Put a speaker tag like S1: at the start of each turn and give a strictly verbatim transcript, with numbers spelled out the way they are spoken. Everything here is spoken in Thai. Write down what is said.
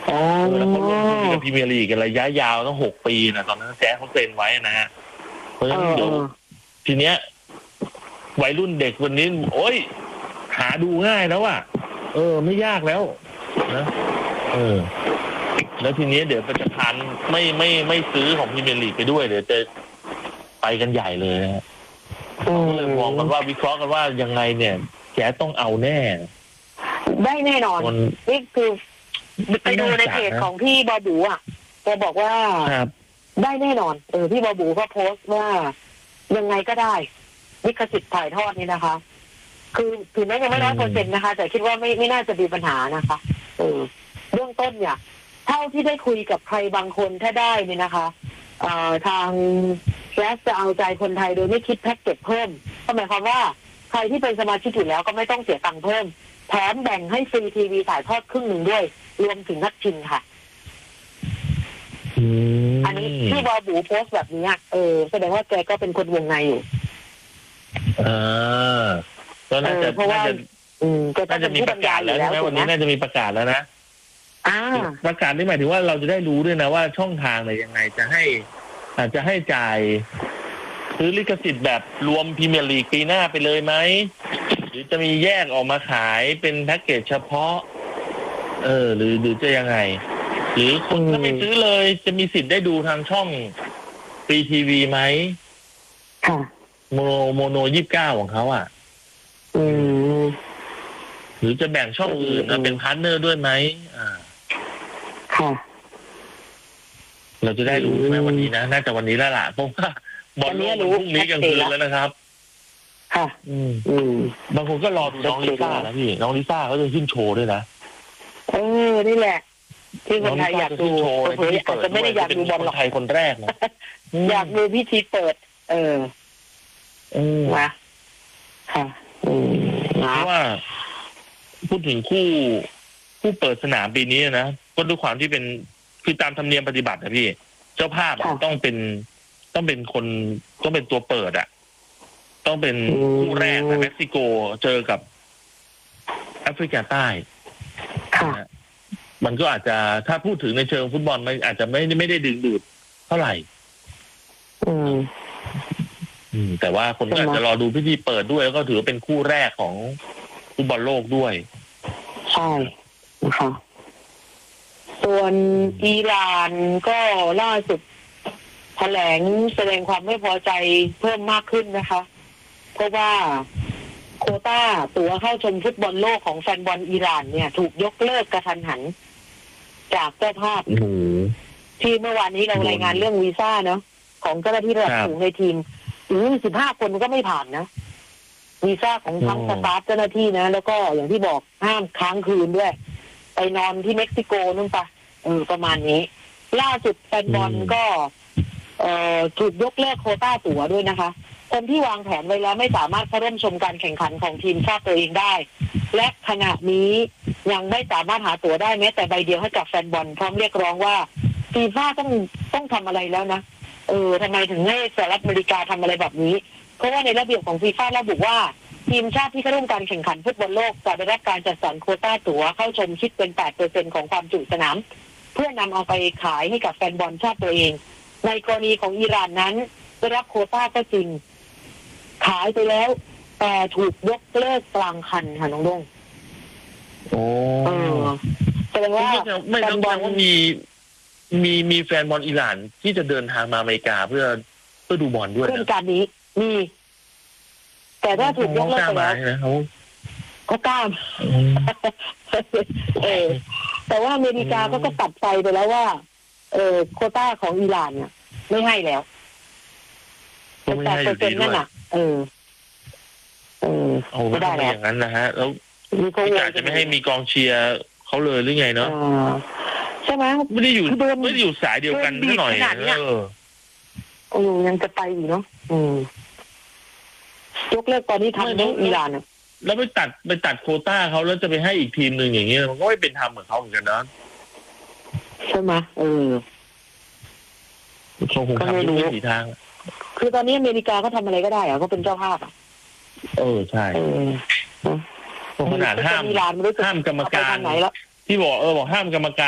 S1: อ๋อ
S2: แล้วเขาลงทุนกับพรีเมียร์ลีกกันระยะยาวตั้งหกปีนะตอนนั้นแจ๊สเขาเซ็นไว้นะฮะเพราะฉะนั้นเดี๋ยวทีเนี้ยวัยรุ่นเด็กวันนี้โอ้ยหาดูง่ายแล้วอ่ะเออไม่ยากแล้วนะเออแล้วทีนี้เดี๋ยวจะพันไม่ไม่ไม่ซื้อของพรีเมียร์ลีกไปด้วยเดี๋ยวจะไปกันใหญ่เลยนะฮะก็เลยมองกันว่าวิเคราะห์กันว่ายังไงเนี่ยแจ๊สต้องเอาแน่
S1: ได้แน่นอนนี่คือไปดูในเพจของพี่บอบูอ่ะแกบอกว่าได้แน่นอนเออพี่บอบูก็โพสต์ว่ายังไงก็ได้ลิขสิทธิ์ถ่ายทอดนี่นะคะคือถึงแม้ยังไม่ร้อยเปอร์เซ็นต์นะคะแต่คิดว่าไม่ไม่น่าจะมีปัญหานะคะเออเรื่องต้นเนี่ยเท่าที่ได้คุยกับใครบางคนถ้าได้เนี่ยนะคะเอ่อทางแก๊สจะเอาใจคนไทยโดยไม่คิดแพ็กเกจเพิ่มก็หมายความว่าใครที่เป็นสมาชิกอยู่แล้วก็ไม่ต้องเสียตังค์เพิ่มแถมแบ่งให้ฟรีทีวีถ่ายทอดครึ่งหนึ่งด้วยรวมถึงนักชิมค่ะอันนี้ที่บอบูโพสต์แบบนี้เออแสดงว่าแกก็เป็นคนวงในอยู่
S2: อ่าก็น่าจะ
S1: เพราะว่า
S2: น่าจะมีประกาศแล้วใช่ไหมวันนี้น่าจะมีประกาศแล้วนะประกาศนี่หมายถึงว่าเราจะได้รู้ด้วยนะว่าช่องทางอะไรยังไงจะให้อาจจะให้จ่ายซื้อลิขสิทธิ์แบบรวมพรีเมียร์ลีกปีหน้าไปเลยไหมหรือจะมีแยกออกมาขายเป็นแพ็กเกจเฉพาะเออหรือหรือจะยังไงหรือคนถ้าไม่ซื้อเลยจะมีสิทธิ์ได้ดูทางช่องฟรีทีวีไหม
S1: ค่ะ
S2: โมโนโมโนยี่สิบเก้าของเขาอ่ะ
S1: อืม
S2: หรือจะแบ่งช่องอื่นนะเป็นพาร์ทเนอร์ด้วยไหมอ่า
S1: ค่ะ
S2: เราจะได้รู้ไหมวันนี้นะน่าจะวันนี้แล้วล่ะเพราะว่าบอลโลกพรุ่งนี้กลางคืนแล้วนะครับ
S1: ค่ะอืมอืม
S2: บางคนก็รอดูน้องลิซ่านะพี่น้องลิซ่าเขาจะขึ้นโชว์ด้วยนะ
S1: เออนี่แหละที่คนไทยอยากดูเผยอาจจะไม่ได้อยากดูบอลหรอก
S2: ไทยคนแรกนะ
S1: อยากดูพิธีเปิดเออ
S2: เออ
S1: นะค่ะ
S2: เพราะว่าพูดถึงคู่คู่เปิดสนามปีนี้นะก็ด้วยความที่เป็นคือตามธรรมเนียมปฏิบัตินะพี่เจ้าภาพต้องเป็นต้องเป็นคนต้องเป็นตัวเปิดอ่ะต้องเป็นคู่แรกนะเม็กซิโกเจอกับแอฟริกาใต้มันก็อาจจะถ้าพูดถึงในเชิงฟุตบอลมันอาจจะไม่ไม่ได้ดึงดูดเท่าไหร่
S1: อืม
S2: อืมแต่ว่าคนก็อาจจะรอดูพิธีเปิดด้วยแล้วก็ถือเป็นคู่แรกของฟุตบอลโลกด้วย
S1: ใช่นะคะส่วนอิหร่านก็ล่าสุดแถลงแสดงความไม่พอใจเพิ่มมากขึ้นนะคะเพราะว่าโควต้าตั๋วเข้าชมฟุตบอลโลกของแฟนบอลอิหร่านเนี่ยถูกยกเลิกกระทันหันจากเจ้าภาพที่เมื่อวานนี้เรารายงานเรื่องวีซ่าเนาะของเจ้าหน้าที่ระดับสูงในทีมอือสิบห้าคนก็ไม่ผ่านนะวีซ่าของทั้งสตาฟเจ้าหน้าที่นะแล้วก็อย่างที่บอกห้ามค้างคืนด้วยไปนอนที่เม็กซิโกนู่นปะเออประมาณนี้ล่าสุดแฟนบอลก็เอ่อถูกยกเลิกโควต้าตั๋วด้วยนะคะคนที่วางแผนไว้แล้วไม่สามารถเข้าร่วมชมการแข่งขันของทีมชาติตัวเองได้และขณะนี้ยังไม่สามารถหาตั๋วได้แม้แต่ใบเดียวให้กับแฟนบอลพร้อมเรียกร้องว่าฟีฟ่าต้องต้องทำอะไรแล้วนะเออทำไมถึงให้สหรัฐอเมริกาทำอะไรแบบนี้เพราะว่าในระเบียบของฟีฟ่าระบุว่าทีมชาติที่เข้าร่วมการแข่งขันฟุตบอลโลกจะได้รับการจัดสรรโควต้าตั๋วเข้าชมคิดเป็น แปดเปอร์เซ็นต์ ของความจุสนามเพื่อนำเอาไปขายให้กับแฟนบอลชาติตัวเองในกรณีของอิหร่านนั้นได้รับโควต้าก็จริงขายไปแล้วแต่ถูกยกเลิกกลางคันค่ะน้องดง
S2: โอ้
S1: แสดงว่า
S2: ไม่ต้องบอกว่ามีมีมีแฟนบอลอิหร่านที่จะเดินทางมาอเมริกาเพื่อเพื่อดูบอลด้วย
S1: เพื่อการนี้มีแต่ถ้าถูกยกเลิกไปแล้วเขาเขากล้าเออแต่ว่าอเมริกาก็ก็ตัดไฟไปแล้วว่าเออโควต้าของอิหร่านเนี่ยไม่ให้แล้วแต่เปอร์เซ็นต์นั่นน่ะเออเออ
S2: ไม่ได้แล้วอย่างนั้นนะฮะแล้วพี่กาจะไม่ให้มีกองเชียร์เขาเลยหรือไงเนาะ
S1: ใช่ไหม
S2: ไม่ได้อยู่ไม่ได้อยู่สายเดียวกันนิดหน่อยเออ
S1: โอ้ยังจะไปอยู่เนาะอืมยกเลิกตอนนี้ทำเรื่องอิหร่านอ่ะ
S2: แล้วไปตัดไปตัดโควต้าเขาแล้วจะไปให้อีกทีมหนึ่งอย่างเงี้ยมันก็ไม่เป็นธรรมเหมือนเขาเหมือนกันนะ
S1: ใช่ไหมเออ
S2: เขาคงทำทุกวิถีทาง
S1: คือตอนนี้อเมริกาเขาทำอะไรก็ได้อะเขาเป็นเจ้าภาพอ่ะ
S2: เออใช่ขนาดห้ามห้ามกรรมการที่บอกเออบอกห้ามกรรมการ